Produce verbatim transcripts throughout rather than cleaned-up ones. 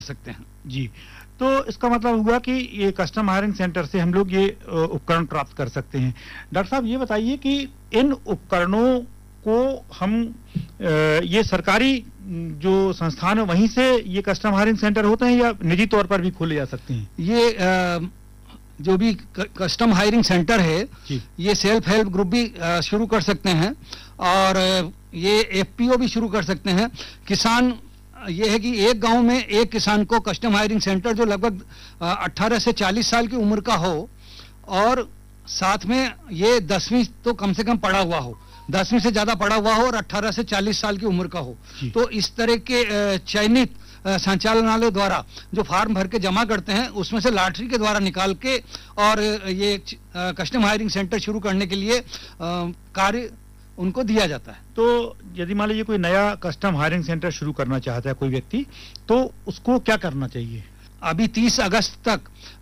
सकते हैं। जी, तो इसका मतलब हुआ कि ये कस्टम हायरिंग सेंटर से हम लोग ये उपकरण प्राप्त कर सकते हैं। डॉक्टर साहब ये बताइए कि इन उपकरणों को हम ये सरकारी जो संस्थान है वहीं से ये कस्टम हायरिंग सेंटर होते हैं या निजी तौर पर भी खोले जा सकते हैं? ये आ, जो भी कस्टम हायरिंग सेंटर है ये सेल्फ हेल्प ग्रुप भी शुरू कर सकते हैं और ये एफपीओ भी शुरू कर सकते हैं। किसान ये है कि एक गांव में एक किसान को कस्टम हायरिंग सेंटर जो लगभग अठारह से चालीस साल की उम्र का हो और साथ में ये दसवीं तो कम से कम पढ़ा हुआ हो, दसवीं से ज्यादा पढ़ा हुआ हो और अठारह से चालीस साल की उम्र का हो, तो इस तरह के चयनित संचालनालय द्वारा जो फार्म भर के जमा करते हैं उसमें से लॉटरी के द्वारा निकाल के और ये कस्टम हायरिंग सेंटर शुरू करने के लिए कार्य उनको दिया जाता है। तो यदि मान लीजिए कोई नया कस्टम हायरिंग सेंटर शुरू करना चाहता है कोई व्यक्ति, तो उसको क्या करना चाहिए? अभी तीस अगस्त तक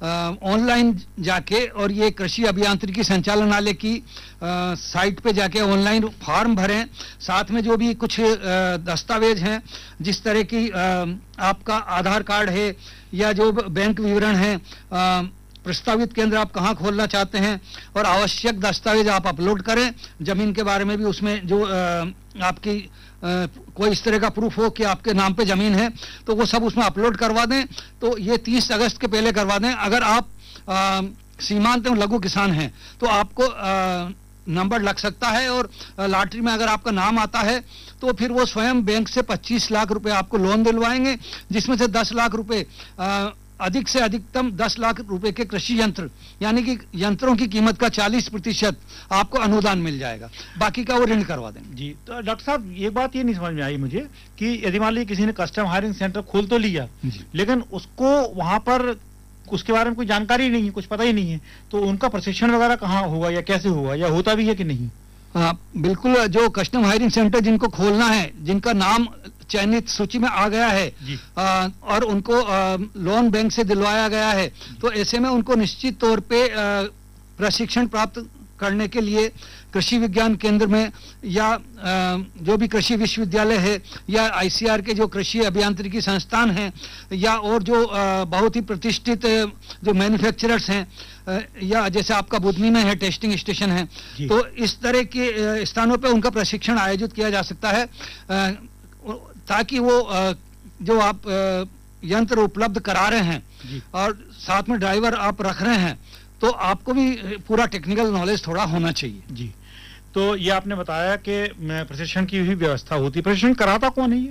ऑनलाइन जाके और ये कृषि अभियांत्रिकी संचालनालय की आ, साइट पे जाके ऑनलाइन फॉर्म भरें, साथ में जो भी कुछ दस्तावेज हैं जिस तरह की आ, आपका आधार कार्ड है या जो बैंक विवरण है, आ, प्रस्तावित केंद्र आप कहाँ खोलना चाहते हैं और आवश्यक दस्तावेज आप अपलोड करें। जमीन के बारे में भी उसमें जो आ, आपकी आ, कोई इस तरह का प्रूफ हो कि आपके नाम पे जमीन है तो वो सब उसमें अपलोड करवा दें। तो ये तीस अगस्त के पहले करवा दें। अगर आप आ, सीमांत एवं लघु किसान हैं तो आपको आ, नंबर लग सकता है और लॉटरी में अगर आपका नाम आता है तो फिर वो स्वयं बैंक से पच्चीस लाख रुपए आपको लोन दिलवाएंगे, जिसमें से दस लाख रुपए आ, अधिक से अधिकतम दस लाख रुपए के कृषि यंत्र यानी कि यंत्रों की कीमत का चालीस प्रतिशत आपको अनुदान मिल जाएगा, बाकी का वो ऋण करवा देंगे। जी, तो डॉक्टर साहब ये बात ये नहीं समझ में आई मुझे कि यदि मान लीजिए किसी ने कस्टम हायरिंग सेंटर खोल तो लिया लेकिन उसको वहां पर उसके बारे में कोई जानकारी नहीं है, कुछ पता ही नहीं है, तो उनका प्रशिक्षण वगैरह कहाँ होगा या कैसे होगा या होता भी है कि नहीं? हाँ बिल्कुल, जो कस्टम हायरिंग सेंटर जिनको खोलना है, जिनका नाम चयनित सूची में आ गया है आ, और उनको आ, लोन बैंक से दिलवाया गया है, तो ऐसे में उनको निश्चित तौर पे आ, प्रशिक्षण प्राप्त करने के लिए कृषि विज्ञान केंद्र में या आ, जो भी कृषि विश्वविद्यालय है या आईसीआर के जो कृषि अभियांत्रिकी संस्थान हैं या और जो आ, बहुत ही प्रतिष्ठित जो मैन्युफैक्चरर्स हैं या जैसे आपका बुधनी में है टेस्टिंग स्टेशन है, तो इस तरह के स्थानों पे उनका प्रशिक्षण आयोजित किया जा सकता है ताकि वो जो आप यंत्र उपलब्ध करा रहे हैं और साथ में ड्राइवर आप रख रहे हैं तो आपको भी पूरा टेक्निकल नॉलेज थोड़ा होना चाहिए। जी, तो ये आपने बताया कि प्रशिक्षण की भी व्यवस्था होती है, प्रशिक्षण कराता कौन है? ये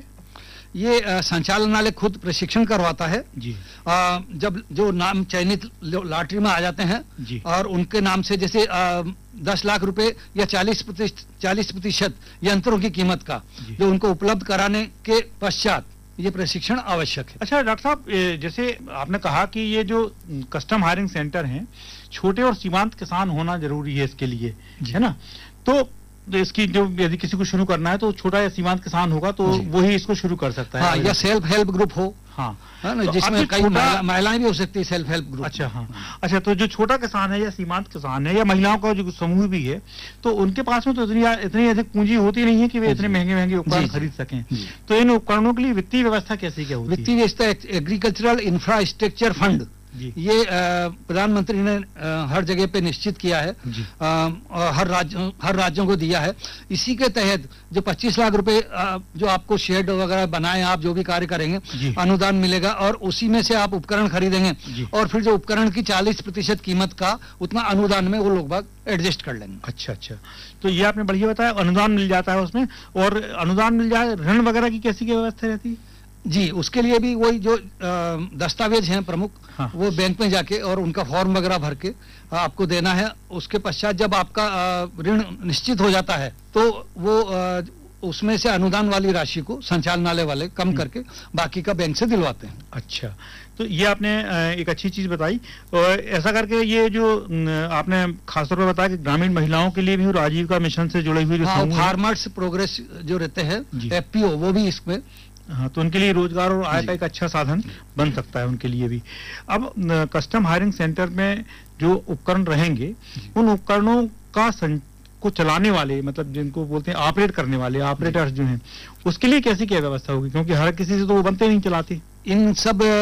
ये संचालनालय खुद प्रशिक्षण करवाता है जी। आ, जब जो नाम चयनित लॉटरी में आ जाते हैं जी। और उनके नाम से जैसे आ, दस लाख रुपए या चालीस प्रतिशत चालीस प्रतिशत यंत्रों की कीमत का जो उनको उपलब्ध कराने के पश्चात ये प्रशिक्षण आवश्यक है। अच्छा डॉक्टर साहब, जैसे आपने कहा कि ये जो कस्टम हायरिंग सेंटर हैं छोटे और सीमांत किसान होना जरूरी है इसके लिए, है ना? तो तो इसकी जो यदि किसी को शुरू करना है तो छोटा या सीमांत किसान होगा तो वही इसको शुरू कर सकता है। हाँ, या सेल्फ हेल्प ग्रुप हो, हाँ, है ना, जिसमें कई महिलाएं भी हो सकती है सेल्फ हेल्प ग्रुप। अच्छा, हाँ, अच्छा, तो जो छोटा किसान है या सीमांत किसान है या महिलाओं का जो समूह भी है तो उनके पास में तो इतनी इतनी अधिक पूंजी होती नहीं है कि वे इतने महंगे महंगे उपकरण खरीद सकें, तो इन उपकरणों के लिए वित्तीय व्यवस्था कैसे क्या होती है? वित्तीय व्यवस्था एग्रीकल्चरल इंफ्रास्ट्रक्चर फंड ये प्रधानमंत्री ने हर जगह पे निश्चित किया है, आ, हर राज्य हर राज्यों को दिया है। इसी के तहत जो पच्चीस लाख रुपए जो आपको शेड वगैरह बनाए आप जो भी कार्य करेंगे अनुदान मिलेगा और उसी में से आप उपकरण खरीदेंगे और फिर जो उपकरण की चालीस प्रतिशत कीमत का उतना अनुदान में वो लोग बाग एडजस्ट कर लेंगे। अच्छा अच्छा, तो ये आपने बढ़िया बताया, अनुदान मिल जाता है उसमें, और अनुदान मिल जाए, ऋण वगैरह की कैसी व्यवस्था रहती है? जी, उसके लिए भी वही जो दस्तावेज हैं प्रमुख, हाँ। वो बैंक में जाके और उनका फॉर्म वगैरह भर के आपको देना है। उसके पश्चात जब आपका ऋण निश्चित हो जाता है तो वो उसमें से अनुदान वाली राशि को संचालनालय वाले कम करके बाकी का बैंक से दिलवाते हैं। अच्छा, तो ये आपने एक अच्छी चीज बताई, और ऐसा करके ये जो आपने खासतौर पर बताया कि ग्रामीण महिलाओं के लिए भी राजीविका मिशन से जुड़े हुए हाँ, फार्मर्स प्रोग्रेस जो रहते हैं एफपीओ वो भी इसमें, हाँ, तो उनके लिए रोजगार और आय का एक अच्छा साधन बन सकता है उनके लिए भी। अब कस्टम हायरिंग सेंटर में जो उपकरण रहेंगे उन उपकरणों का सं... को चलाने वाले, मतलब जिनको बोलते हैं ऑपरेट करने वाले ऑपरेटर्स जो हैं, उसके लिए कैसी क्या व्यवस्था होगी, क्योंकि हर किसी से तो वो बनते नहीं चलाते। इन सब